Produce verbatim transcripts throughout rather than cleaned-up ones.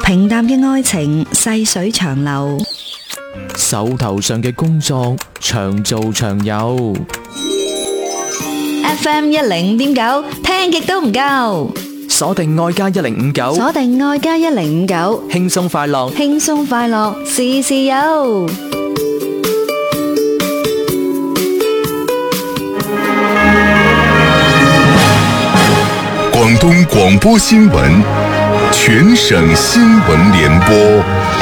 平淡嘅愛情細水長流， 手頭上嘅工作長做長有。 F M 一零五點九，聽極都唔夠。 鎖定愛家一零五九， 鎖定愛家一零五九， 輕鬆快樂， 輕鬆快樂，事事有。 廣東廣播新聞，全省新聞聯播。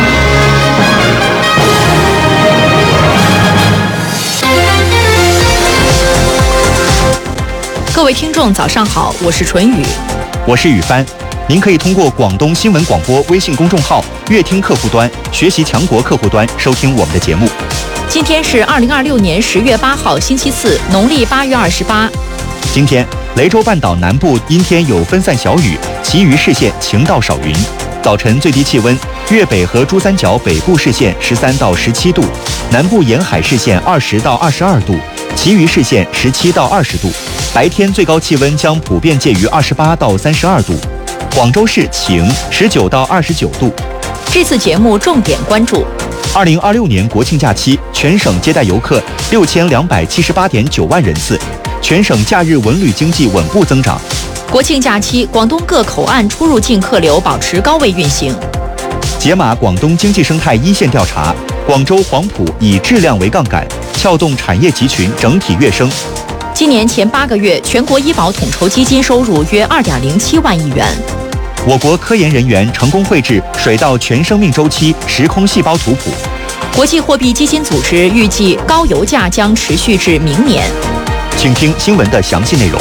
各位聽眾早上好，我是淳宇， 我是宇帆。您可以通過廣東新聞廣播微信公眾號、粵聽客戶端、學習強國客戶端收聽我們的節目。 今天是二零二六年十月八號星期四，農曆八月二十八。 今天雷州半島南部陰天有分散小雨，其餘市縣晴到少雲。早晨最低氣溫，粵北和珠三角北部市縣十三到十七度，南部沿海市縣二十到二十二度，其餘市縣十七到二十度。白天最高氣溫將普遍介於二十八到三十二度。廣州市晴，十九到二十九度。 這次節目重點關注： 二零二六年國慶假期，全省接待遊客六千兩百七十八點九萬人次，全省假日文旅經濟穩步增長。 國慶假期，廣東各口岸出入境客流保持高位運行。 解碼廣東經濟生態一線調查，廣州黃埔以質量為槓桿，撬動產業集群整體躍升。 今年前八個月，全國醫保統籌基金收入約二點零七萬億元。 我國科研人員成功繪製水稻全生命週期時空細胞圖譜。 國際貨幣基金組織預計高油價將持續至明年。 請聽新聞的詳細內容。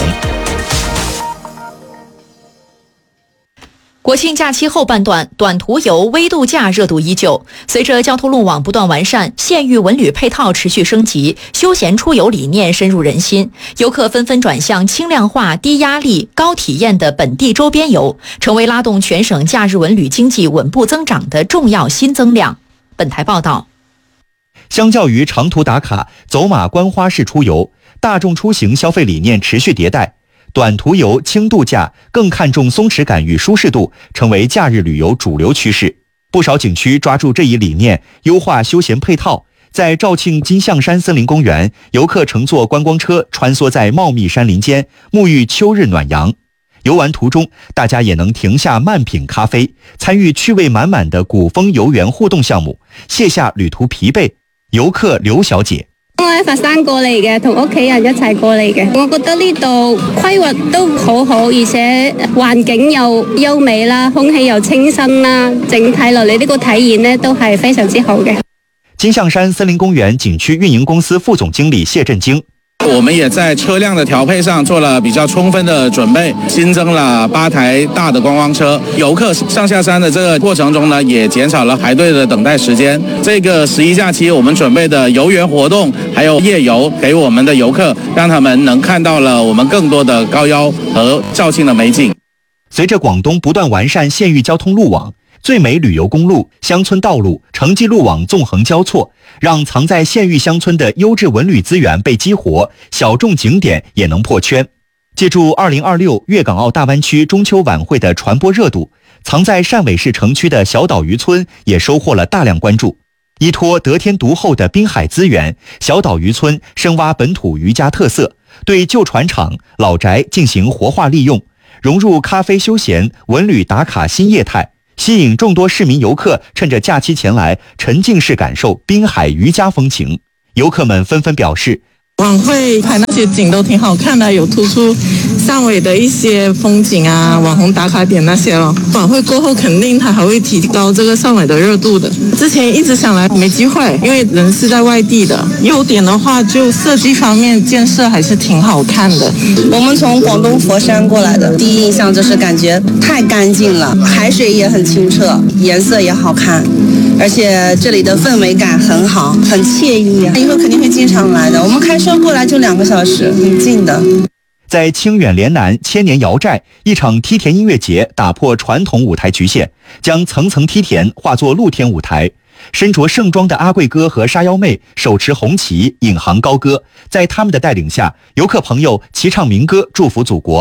國慶假期後半段，短途遊、微度假熱度依舊。隨着交通路網不斷完善，縣域文旅配套持續升級，休閒出遊理念深入人心，遊客紛紛轉向輕量化、低壓力、高體驗的本地周邊遊，成為拉動全省假日文旅經濟穩步增長的重要新增量。本台報道。 相較於長途打卡、走馬觀花式出遊，大眾出行消費理念持續迭代。短途遊、輕度假更看重鬆弛感與舒適度，成為假日旅遊主流趨勢。不少景區抓住這一理念，優化休閒配套。在肇慶金象山森林公園，遊客乘坐觀光車穿梭在茂密山林間，沐浴秋日暖陽。遊玩途中，大家也能停下慢品咖啡，參與趣味滿滿的古風遊園互動項目，卸下旅途疲憊。遊客劉小姐。 我喺佛山過嚟嘅，同屋企人一齊過嚟嘅。我覺得呢度規劃都好好，而且環境又優美啦，空氣又清新啦，整體落嚟呢個體驗呢都係非常之好嘅。 金象山森林公園景區運營公司副總經理謝振京。 我們也在車輛的調配上做了比較充分的準備，新增了八台大的觀光車。遊客上下山的這個過程中呢，也減少了排隊的等待時間。這個十一假期我們準備的遊園活動，還有夜遊，給我們的遊客，讓他們能看到了我們更多的高腰和肇慶的美景。 隨着廣東不斷完善縣域交通路網，最美旅遊公路、鄉村道路、城際路網縱橫交錯，讓藏在縣域鄉村的優質文旅資源被激活，小眾景點也能破圈。借助二零二六粵港澳大灣區中秋晚會的傳播熱度，藏在汕尾市城區的小島漁村也收穫了大量關注。依託得天獨厚的濱海資源，小島漁村深挖本土漁家特色，對舊船廠、老宅進行活化利用，融入咖啡休閒、文旅打卡新業態，吸引眾多市民遊客趁着假期前來沉浸式感受濱海漁家風情。遊客們紛紛表示， 晚會拍那些景都挺好看的，有突出汕尾的一些風景啊，網紅打卡點那些咯。晚會過後肯定它還會提高這個汕尾的熱度的。之前一直想來沒機會，因為人是在外地的。優點的話就設計方面建設還是挺好看的。 我們從廣東佛山過來的，第一印象就是感覺太乾淨了，海水也很清澈，顏色也好看，而且這裡的氛圍感很好，很愜意。以後肯定會經常來的。我們開車過來就兩個小時，很近的。 在清遠連南千年瑤寨，一場梯田音樂節打破傳統舞台局限，將層層梯田化作露天舞台。身着盛裝的阿貴哥和沙腰妹手持紅旗引吭高歌，在他們的帶領下，遊客朋友齊唱民歌祝福祖國。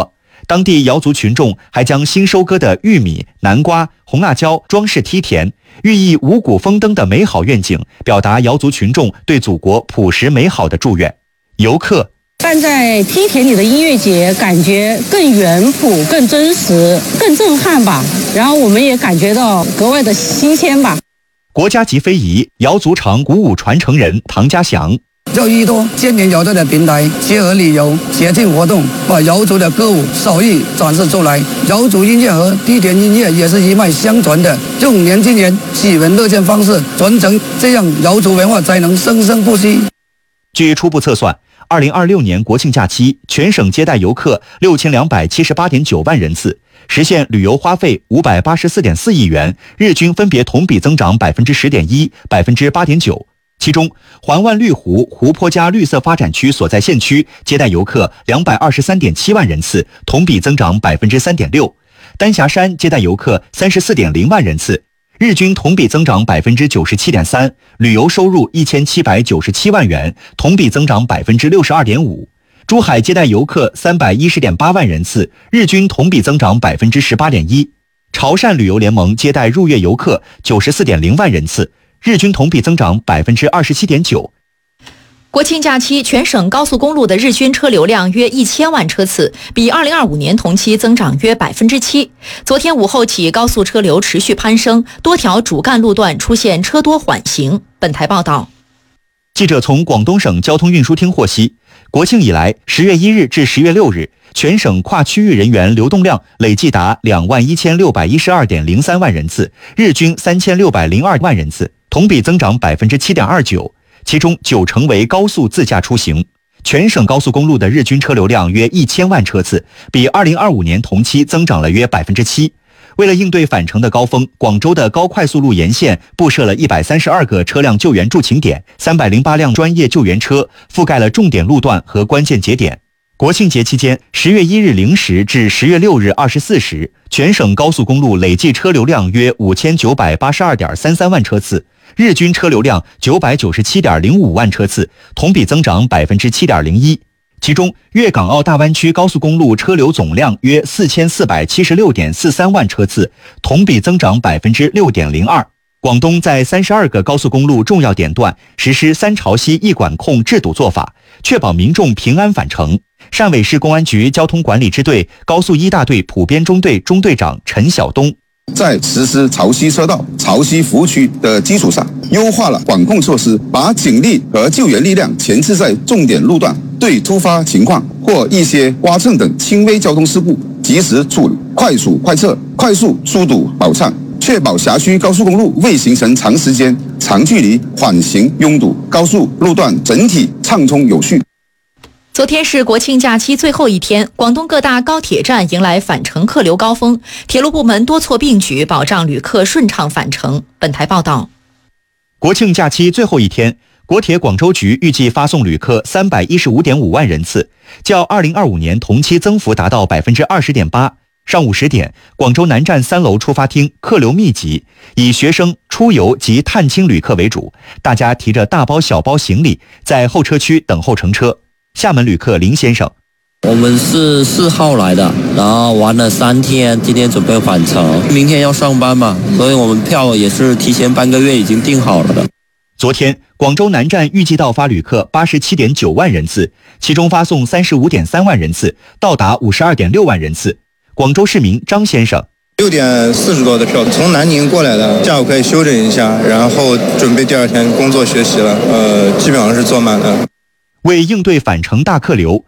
当地瑶族群众还将新收割的玉米、南瓜、红辣椒装饰梯田，寓意五谷丰登的美好愿景，表达瑶族群众对祖国朴实美好的祝愿。游客办在梯田里的音乐节，感觉更原朴、更真实、更震撼吧。然后我们也感觉到格外的新鲜吧。 国家级非遗瑶族场鼓舞传承人唐家祥。 就依托千年瑶队的平台，结合旅游、节庆活动，把瑶族的歌舞手艺展示出来。瑶族音乐和梯田音乐也是一脉相传的，用年轻人喜闻乐见方式传承，这样瑶族文化才能生生不息。 据初步测算，二零二六年国庆假期，全省接待游客六千两百七十八点九万人次，实现旅游花费五百八十四点四亿元，日均分别同比增长百分之十点一、百分之八点九。其中，环湾绿湖湖泊加绿色发展区所在县区接待游客两百二十三点七万人次，同比增长百分之三点六；丹霞山接待游客三十四点零万人次，日均同比增长百分之九十七点三，旅游收入一千七百九十七万元，同比增长百分之六十二点五。珠海接待游客三百一十点八万人次，日均同比增长百分之十八点一。潮汕旅游联盟接待入粤游客九十四点零万人次，日均同比增长百分之二十七点九。 国庆假期，全省高速公路的日均车流量约一千万车次，比二零二五年同期增长约百分之七。昨天午后起，高速车流持续攀升，多条主干路段出现车多缓行。本台报道。 记者从广东省交通运输厅获悉，国庆以来，十月一日至十月六日，全省跨区域人员流动量累计达两万一千六百一十二点零三万人次，日均三千六百零二万人次，同比增长百分之七点二九。其中九成为高速自驾出行。全省高速公路的日均车流量约一千万车次，比二零二五年同期增长了约百分之七。为了应对返程的高峰，广州的高快速路沿线布设了一百三十二个车辆救援驻勤点，三百零八辆专业救援车，覆盖了重点路段和关键节点。国庆节期间，十月一日零时至十月六日二十四时，全省高速公路累计车流量约五千九百八十二点三三万车次，日均车流量九百九十七点零五万车次，同比增长百分之七点零一。其中，粤港澳大湾区高速公路车流总量约四千四百七十六点四三万车次，同比增长百分之六点零二。广东在三十二个高速公路重要点段实施三潮汐一管控制堵做法，确保民众平安返程。汕尾市公安局交通管理支队高速一大队普编中队中队长陈晓东。 在实施潮汐车道、潮汐服务区的基础上，优化了管控措施，把警力和救援力量前置在重点路段，对突发情况或一些刮蹭等轻微交通事故及时处理，快速快测，快速疏堵保畅，确保辖区高速公路未形成长时间、长距离缓行拥堵，高速路段整体畅通有序。 昨天是国庆假期最后一天，广东各大高铁站迎来返程客流高峰，铁路部门多措并举，保障旅客顺畅返程。本台报道。 国庆假期最后一天，国铁广州局预计发送旅客三百一十五点五万人次，较二零二五年同期增幅达到百分之二十点八。上午十点，广州南站三楼出发厅客流密集，以学生、出游及探亲旅客为主，大家提着大包小包行李，在候车区等候乘车。厦门旅客林先生， 我们是四号来的，然后玩了三天，今天准备返程，明天要上班嘛，所以我们票也是提前半个月已经订好了的。 昨天，广州南站预计到发旅客八十七点九万人次，其中发送三十五点三万人次，到达五十二点六万人次。广州市民张先生， 六点四十多的票，从南宁过来的，下午可以休整一下，然后准备第二天工作学习了，呃，基本上是坐满的。 为应对返程大客流，